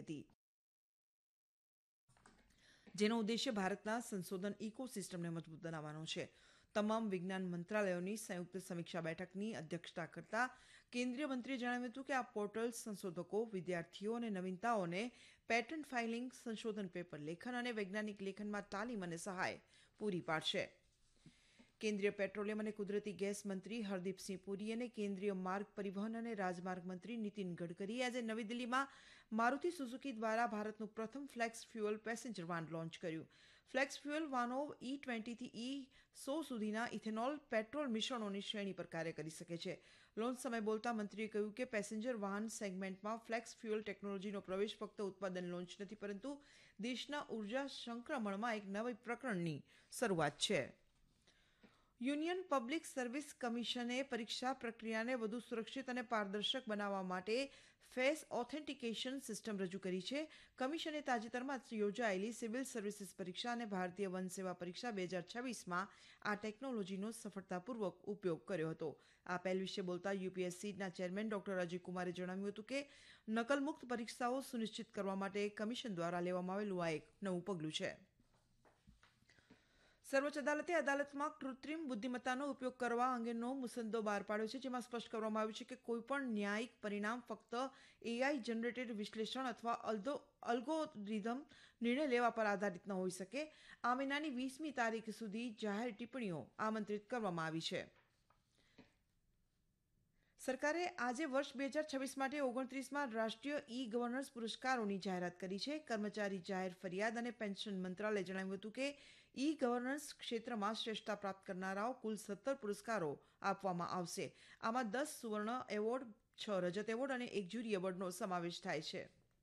હતી, જેનો ઉદ્દેશ્ય ભારતના સંશોધન ઇકોસિસ્ટમને મજબૂત બનાવવાનો છે. તમામ વિજ્ઞાન મંત્રાલયોની સંયુક્ત સમીક્ષા બેઠકની અધ્યક્ષતા કરતા કેન્દ્રીય મંત્રીએ જણાવ્યું હતું કે આ પોર્ટલ સંશોધકો, વિદ્યાર્થીઓ અને નવીનતાઓને પેટન્ટ ફાઇલિંગ, સંશોધન પેપર લેખન અને વૈજ્ઞાનિક લેખનમાં તાલીમ અને સહાય પૂરી પાડશે. કેન્દ્રીય પેટ્રોલિયમ અને કુદરતી ગેસ મંત્રી હરદીપસિંહ પુરી અને કેન્દ્રીય માર્ગ પરિવહન અને રાજમાર્ગ મંત્રી નીતિન ગડકરીએ આજે નવી દિલ્હીમાં મારુતિ સુઝુકી દ્વારા ભારતનું પ્રથમ flex fuel passenger van launch કર્યું. ફ્લેક્સ ફ્યુઅલ વાનો E20 થી E100 સુધીના ઇથેનોલ પેટ્રોલ મિશ્રણોની શ્રેણી પર કાર્ય કરી શકે છે. લોન્ચ સમયે બોલતા મંત્રીએ કહ્યું કે પેસેન્જર વાહન સેગમેન્ટમાં ફ્લેક્સ ફ્યુઅલ ટેકનોલોજીનો પ્રવેશ ફક્ત ઉત્પાદન લોન્ચ નથી, પરંતુ દેશના ઉર્જા સંક્રમણમાં એક નવા પ્રકરણની શરૂઆત છે. યુનિયન પબ્લિક સર્વિસ કમિશને પરીક્ષા પ્રક્રિયાને વધુ સુરક્ષિત અને પારદર્શક બનાવવા માટે ફેસ ઓથેન્ટિકેશન સિસ્ટમ રજૂ કરી છે. કમિશને તાજેતરમાં યોજાયેલી સિવિલ સર્વિસીસ પરીક્ષા અને ભારતીય વન સેવા પરીક્ષા 2026માં આ ટેકનોલોજીનો સફળતાપૂર્વક ઉપયોગ કર્યો હતો. આ પહેલ વિશે બોલતા યુપીએસસીના ચેરમેન ડોક્ટર અજય કુમારે જણાવ્યું હતું કે નકલમુક્ત પરીક્ષાઓ સુનિશ્ચિત કરવા માટે કમિશન દ્વારા લેવામાં આવેલું આ એક નવું પગલું છે. સર્વોચ્ચ અદાલતે અદાલતમાં કૃત્રિમ બુદ્ધિમત્તાનો ઉપયોગ કરવા અંગેનો મુસદ્દો બહાર પાડ્યો છે, જેમાં સ્પષ્ટ કરવામાં આવ્યું છે કે કોઈપણ ન્યાયિક પરિણામ ફક્ત AI જનરેટેડ વિશ્લેષણ અથવા અલ્ગોરિધમ નિર્ણય લેવા પર આધારિત ન હોઈ શકે. આ મહિનાની 20મી તારીખ સુધી જાહેર ટિપ્પણીઓ આમંત્રિત કરવામાં આવી છે. સરકારે આજે વર્ષ 2026 માટે 29માં રાષ્ટ્રીય ગવર્નન્સ પુરસ્કારોની જાહેરાત કરી છે. કર્મચારી જાહેર ફરિયાદ અને પેન્શન મંત્રાલયે જણાવ્યું હતું કે ગવર્નન્સ ક્ષેત્રમાં શ્રેષ્ઠતા પ્રાપ્ત કરનારાઓ કુલ 17 પુરસ્કારો આપવામાં આવશે. આમાં 10 સુવર્ણ એવોર્ડ, 6 રજત એવોર્ડ અને 1 જ્યુરી એવોર્ડનો સમાવેશ થાય છે.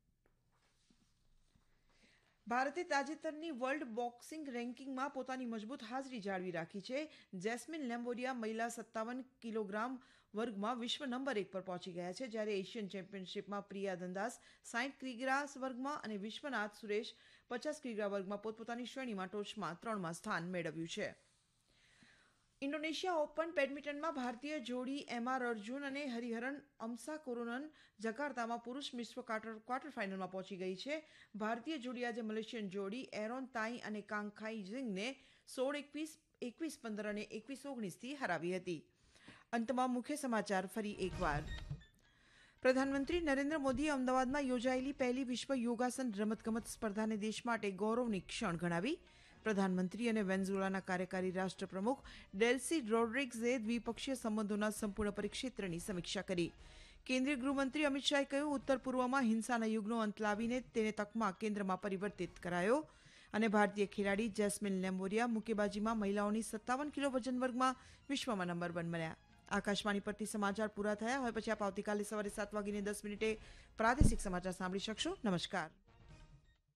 ભારતે તાજેતરની વર્લ્ડ બોક્સિંગ રેન્કિંગમાં પોતાની મજબૂત હાજરી જાળવી રાખી છે. જેસ્મીન લેમ્બોરિયા મહિલા 57 કિલોગ્રામ વર્ગમાં વિશ્વ નંબર 1 પર પહોંચી ગયા છે, જ્યારે એશિયન ચેમ્પિયનશિપમાં પ્રિયા દંદાસ 60 કિગ્રા વર્ગમાં અને વિશ્વનાથ સુરેશ 50 કિગ્રા વર્ગમાં પોતપોતાની શ્રેણીમાં ટોચમાં 3માં સ્થાન મેળવ્યું છે. ઇન્ડોનેશિયા ઓપન બેડમિન્ટનમાં ભારતીય જોડી એમઆર અર્જુન અને હરિહરન અમસાકોરન જકાર્તામાં પુરુષ મિશ્ર ક્વાર્ટર ફાઇનલમાં પહોંચી ગઈ છે. ભારતીય જોડી આજે મલેશિયન જોડી એરોન તાઈ અને કાંગખાઈ ઝિંગને 16-21, 21-15 અને 21-19થી હરાવી હતી. અંતમાં મુખ્ય સમાચાર ફરી એકવાર. પ્રધાનમંત્રી નરેન્દ્ર મોદીએ અમદાવાદમાં યોજાયેલી પહેલી વિશ્વ યોગાસન રમતગમત સ્પર્ધાને દેશ માટે ગૌરવની ક્ષણ ગણાવી. પ્રધાનમંત્રી અને વેનેઝુએલાના કાર્યકારી રાષ્ટ્રપ્રમુખ ડેલ્સી રોડ્રિગ્ઝે દ્વિપક્ષીય સંબંધોના સંપૂર્ણ પરિક્ષેત્રની સમીક્ષા કરી. કેન્દ્રીય ગૃહમંત્રી અમિત શાહે કહ્યું, ઉત્તર પૂર્વમાં હિંસાના યુગનો અંત લાવીને તેને તકમાં કેન્દ્રમાં પરિવર્તિત કરાયો. અને ભારતીય ખેલાડી જેસ્મીન લેમ્બોરિયા મુક્કેબાજીમાં મહિલાઓની 57 કિલો વજન વર્ગમાં વિશ્વમાં નંબર 1 બન્યા. આકાશવાણી પરથી સમાચાર પૂરા થયા. હવે પછી આપ આવતીકાલે સવારે 7:10 પ્રાદેશિક સમાચાર સાંભળી શકશો. નમસ્કાર.